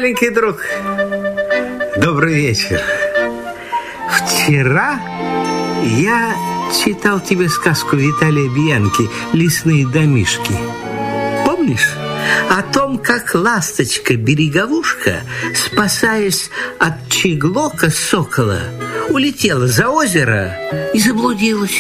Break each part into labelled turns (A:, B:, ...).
A: маленький друг. Добрый вечер. Вчера я читал тебе сказку Виталия Бьянки «Лесные домишки». Помнишь? О том, как ласточка-береговушка, спасаясь от чеглока сокола, улетела за озеро и заблудилась.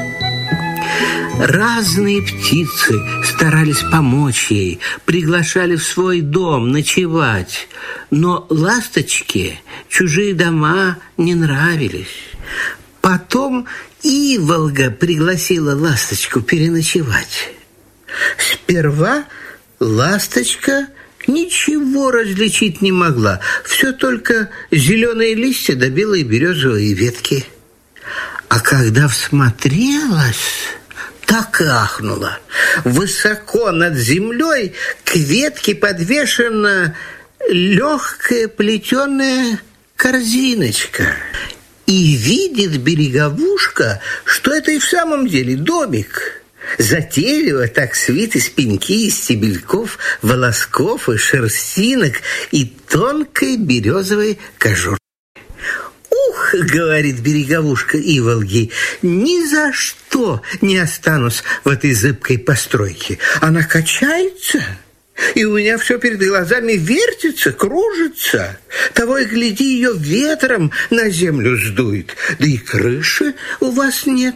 A: Разные птицы старались помочь ей, приглашали в свой дом ночевать, но ласточке чужие дома не нравились. Потом Иволга пригласила ласточку переночевать. Сперва ласточка ничего различить не могла, все только зеленые листья да белые березовые ветки. А когда всмотрелась, так и ахнула. Высоко над землей к ветке подвешена легкая плетеная корзиночка. И видит береговушка, что это и в самом деле домик. Затейливо так свит из пеньки, из стебельков, волосков и шерстинок и тонкой березовой кожуры. «Ух, — говорит береговушка Иволги, — ни за что не останусь в этой зыбкой постройке. Она качается, и у меня все перед глазами вертится, кружится. Того и гляди, ее ветром на землю сдует, да и крыши у вас нет».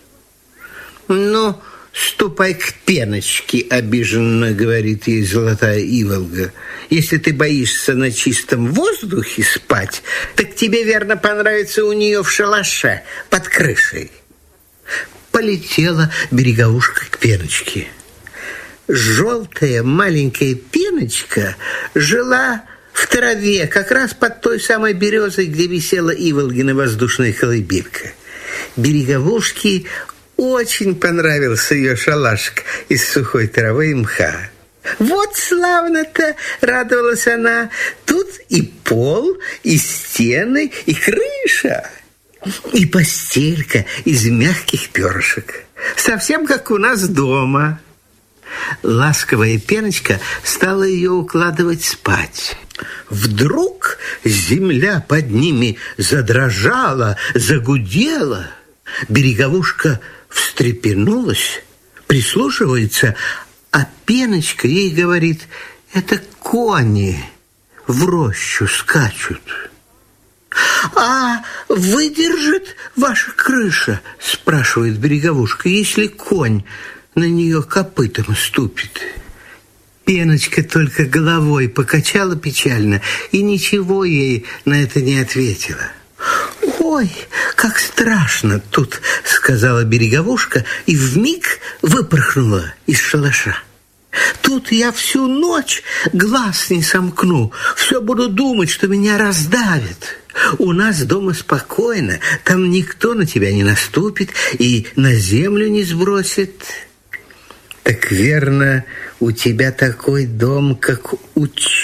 A: «Ну, ступай к пеночке, — обиженно говорит ей золотая Иволга. — Если ты боишься на чистом воздухе спать, так тебе, верно, понравится у нее в шалаше под крышей». Полетела береговушка к пеночке. Желтая маленькая пеночка жила в траве, как раз под той самой березой, где висела Иволгина воздушная колыбелька. Береговушке очень понравился ее шалашик из сухой травы и мха. «Вот славно-то!» — радовалась она. «Тут и пол, и стены, и крыша, и постелька из мягких перышек. Совсем как у нас дома». Ласковая пеночка стала ее укладывать спать. Вдруг земля под ними задрожала, загудела. Береговушка встрепенулась, прислушивается, а пеночка ей говорит: «Это кони в рощу скачут». «А выдержит ваша крыша, — спрашивает береговушка, — если конь на нее копытом ступит?» Пеночка только головой покачала печально и ничего ей на это не ответила. «Ой, как страшно тут! — сказала береговушка и вмиг выпорхнула из шалаша. Тут я всю ночь глаз не сомкну, все буду думать, что меня раздавит. У нас дома спокойно, там никто на тебя не наступит и на землю не сбросит». «Так верно, у тебя такой дом, как у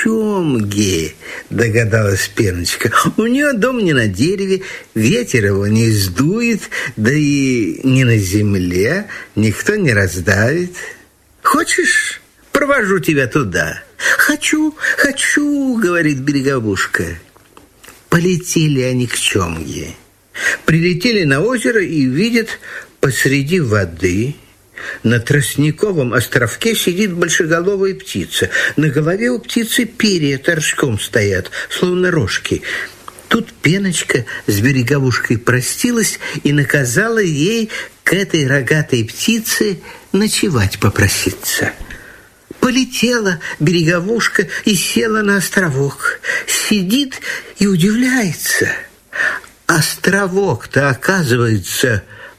A: Чомги, — догадалась пеночка. У нее дом не на дереве, ветер его не сдует, да и не на земле, никто не раздавит. Хочешь, провожу тебя туда?» «Хочу, хочу, — говорит береговушка». Полетели они к Чомге. Прилетели на озеро и видят, посреди воды на тростниковом островке сидит большеголовая птица. На голове у птицы перья торчком стоят, словно рожки. Тут пеночка с береговушкой простилась и наказала ей к этой рогатой птице ночевать попроситься. Полетела береговушка и села на островок. Сидит и удивляется. Островок-то, оказывается,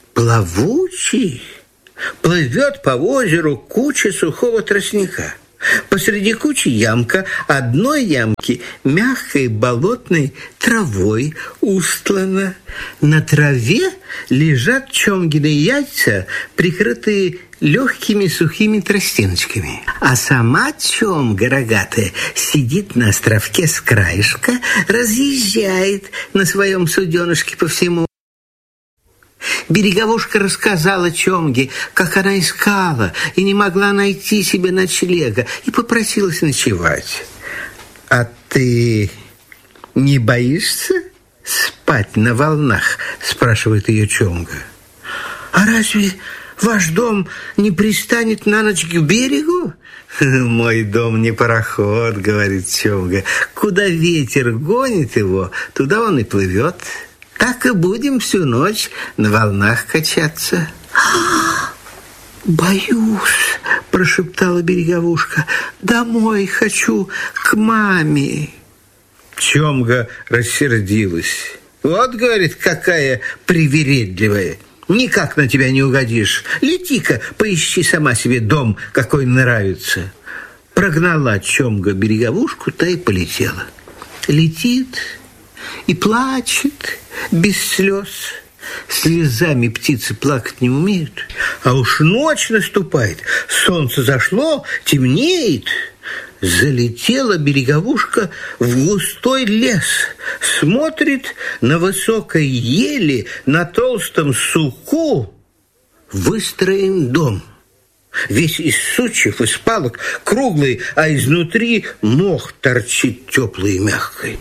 A: плавучий. Плывет по озеру куча сухого тростника. Посреди кучи ямка, одной ямки мягкой болотной травой устлана. На траве лежат Чомгины яйца, прикрытые легкими сухими тростиночками. А сама Чомга рогатая сидит на островке с краешка, разъезжает на своем суденышке по всему. Береговушка рассказала Чомге, как она искала и не могла найти себе ночлега, и попросилась ночевать. А ты не боишься спать на волнах? Спрашивает ее Чомга. А разве ваш дом не пристанет на ночь к берегу? Мой дом не пароход, говорит Чомга. Куда ветер гонит его, туда он и плывет. Так и будем всю ночь на волнах качаться. «Боюсь», – прошептала Береговушка. «Домой хочу, к маме». Чомга рассердилась. «Вот, — говорит, — какая привередливая. Никак на тебя не угодишь. Лети-ка, поищи сама себе дом, какой нравится». Прогнала Чомга Береговушку, та и полетела. Летит и плачет без слез. Слезами птицы плакать не умеют. А уж ночь наступает, солнце зашло, темнеет. Залетела Береговушка в густой лес. Смотрит, на высокой ели, на толстом суку выстроен дом. Весь из сучьев, из палок, круглый, а изнутри мох торчит теплый и мягкий.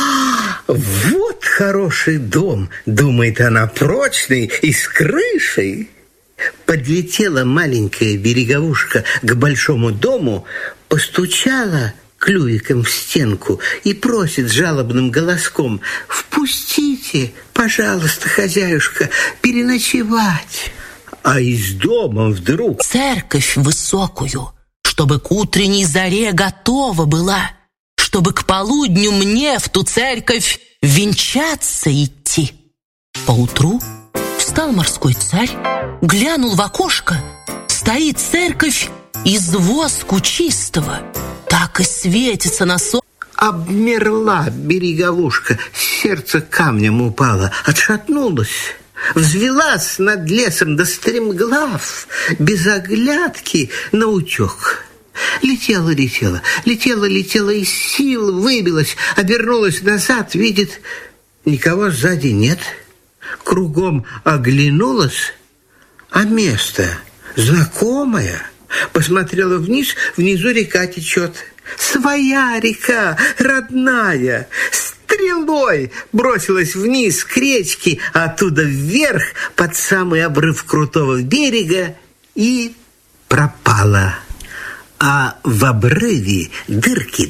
A: «Вот хороший дом!» – думает она, прочный и с крышей. Подлетела маленькая Береговушка к большому дому, постучала клювиком в стенку и просит жалобным голоском: «Впустите, пожалуйста, хозяюшка, переночевать». А из дома вдруг
B: церковь высокую, чтобы к утренней заре готова была, чтобы к полудню мне в ту церковь венчаться идти. Поутру встал морской царь, глянул в окошко, стоит церковь из воску чистого, так и светится на солнце.
A: Обмерла Береговушка, сердце камнем упало, отшатнулась. Взвелась над лесом до стремглав, без оглядки наутек. Летела из сил, выбилась, обернулась назад, видит, никого сзади нет. Кругом оглянулась, а место знакомое. Посмотрела вниз, внизу река течет. Своя река, родная. Стрелой бросилась вниз к речке, а оттуда вверх под самый обрыв крутого берега и пропала. А в обрыве дырки.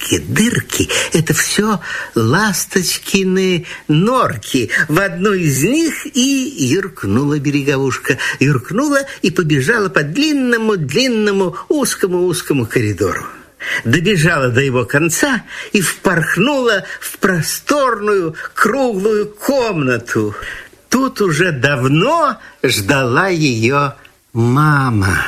A: Это все ласточкины норки. В одну из них и юркнула Береговушка. Юркнула и побежала по длинному, узкому коридору. Добежала до его конца и впорхнула в просторную круглую комнату. Тут уже давно ждала ее мама.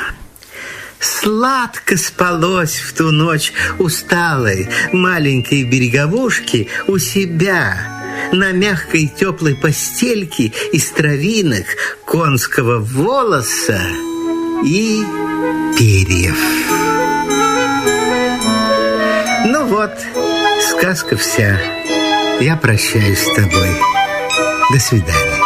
A: Сладко спалось в ту ночь усталой маленькой Береговушке у себя на мягкой теплой постельке из травинок, конского волоса и перьев. Ну вот, сказка вся. Я прощаюсь с тобой. До свидания.